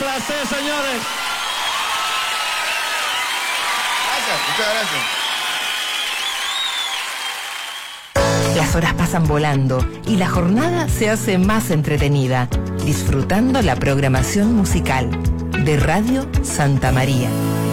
placer, señores. Gracias, muchas gracias. Las horas pasan volando y la jornada se hace más entretenida, disfrutando la programación musical de Radio Santa María.